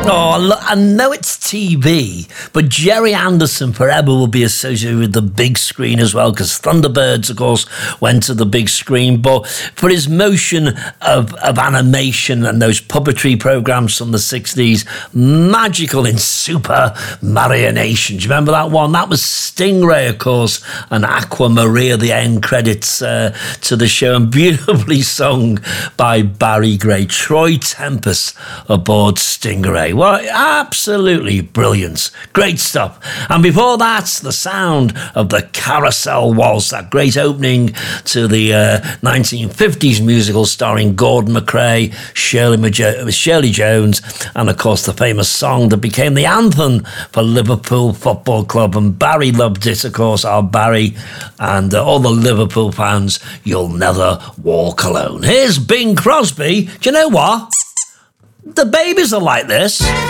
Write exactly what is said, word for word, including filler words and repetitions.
Oh, look, I know it's T V, but Jerry Anderson forever will be associated with the big screen as well, because Thunderbirds, of course, went to the big screen. But for his motion of, of animation and those puppetry programs from the sixties, magical in Super Mario Nation. Do you remember that one? That was Stingray, of course, and Aqua Maria, the end credits uh, to the show, and beautifully sung by Barry Gray. Troy Tempest aboard Stingray. Well, absolutely brilliant. Great stuff. And before that, the sound of the Carousel Waltz, that great opening to the uh, nineteen fifties musical starring Gordon MacRae, Shirley, Majo- Shirley Jones, and of course the famous song that became the anthem for Liverpool Football Club. And Barry loved it, of course, our Barry, and uh, all the Liverpool fans. You'll never walk alone. Here's Bing Crosby. Do you know what? The babies are like this.